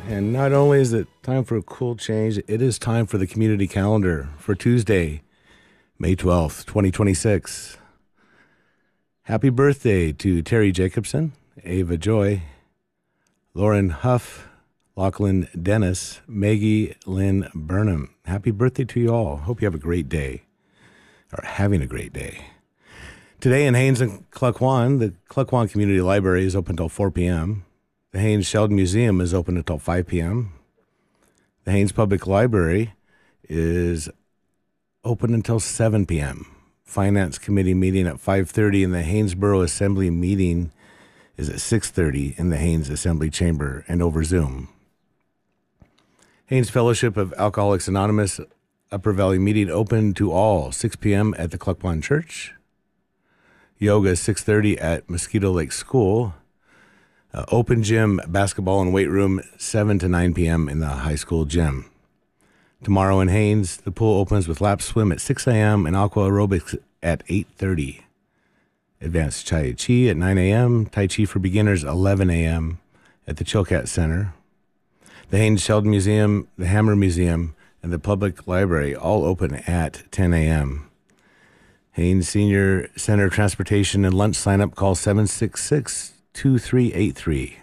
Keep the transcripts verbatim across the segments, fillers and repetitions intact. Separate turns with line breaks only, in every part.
And not only is it time for a cool change, it is time for the community calendar for Tuesday, May twelfth, twenty twenty-six. Happy birthday to Terry Jacobson, Ava Joy, Lauren Huff, Lachlan Dennis, Maggie Lynn Burnham. Happy birthday to you all. Hope you have a great day, or having a great day. Today in Haines and Cluckwan, the Cluckwan Community Library is open until four p.m. The Haines Sheldon Museum is open until five p.m. The Haines Public Library is open until seven p.m. Finance Committee meeting at five thirty, and the Hanesboro Assembly meeting is at six thirty in the Haines Assembly Chamber and over Zoom. Haines Fellowship of Alcoholics Anonymous Upper Valley meeting open to all, six p.m. at the Cluckwan Church. Yoga six thirty at Mosquito Lake School. Uh, open gym, basketball, and weight room seven to nine p.m. in the high school gym. Tomorrow in Haines, the pool opens with lap swim at six a.m. and aqua aerobics at eight thirty. Advanced Tai Chi at nine a.m., Tai Chi for beginners eleven a.m. at the Chilkat Center. The Haines Sheldon Museum, the Hammer Museum, and the Public Library all open at ten a.m. Haines Senior Center Transportation and Lunch Sign-Up, call seven six six, two three eight three.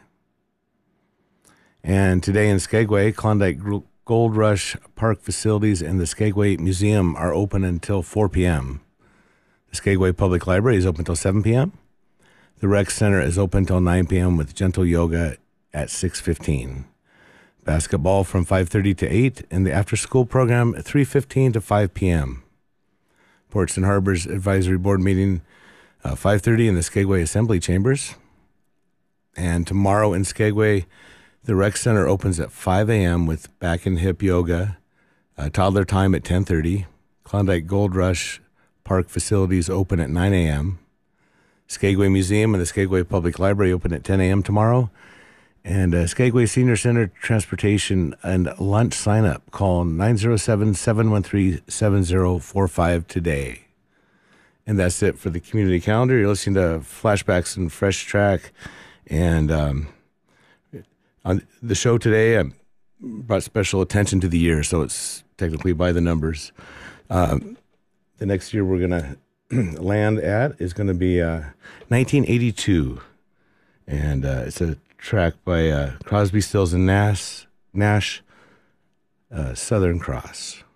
And today in Skagway, Klondike Gold Rush Park facilities and the Skagway Museum are open until four p.m. The Skagway Public Library is open until seven p.m. The Rec Center is open until nine p.m. with gentle yoga at six fifteen. Basketball from five thirty to eight, and the after-school program at three fifteen to five p.m. Ports and Harbors Advisory Board meeting uh, five thirty in the Skagway Assembly Chambers. And tomorrow in Skagway, the Rec Center opens at five a.m. with back and hip yoga, uh, toddler time at ten thirty. Klondike Gold Rush Park facilities open at nine a.m. Skagway Museum and the Skagway Public Library open at ten a.m. tomorrow. And uh, Skagway Senior Center Transportation and Lunch Sign-Up, call nine oh seven, seven one three, seven oh four five today. And that's it for the community calendar. You're listening to Flashbacks and Fresh Track. And um, on the show today, I brought special attention to the year, so it's technically by the numbers. Um, the next year we're going to land at is going to be uh, nineteen eighty-two. And uh, it's a track by uh, Crosby, Stills, and Nash, Nash uh, Southern Cross.